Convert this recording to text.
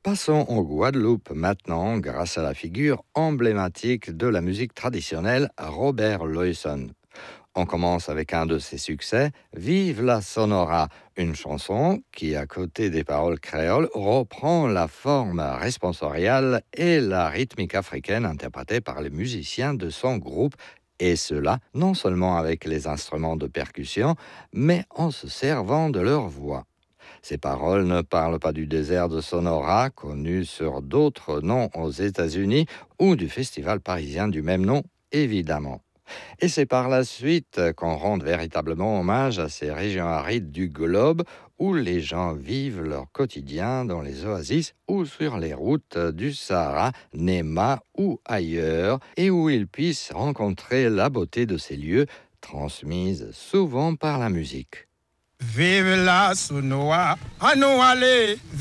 Passons en Guadeloupe maintenant, grâce à la figure emblématique de la musique traditionnelle, Robert Lawson. On commence avec un de ses succès, Vive la Sonora, une chanson qui, à côté des paroles créoles, reprend la forme responsoriale et la rythmique africaine interprétée par les musiciens de son groupe, et cela non seulement avec les instruments de percussion, mais en se servant de leur voix. Ces paroles ne parlent pas du désert de Sonora, connu sur d'autres noms aux États-Unis, ou du festival parisien du même nom, évidemment. Et c'est par la suite qu'on rend véritablement hommage à ces régions arides du globe où les gens vivent leur quotidien dans les oasis ou sur les routes du Sahara, Nema ou ailleurs, et où ils puissent rencontrer la beauté de ces lieux, transmise souvent par la musique. Vive la Sunoa, Anouale,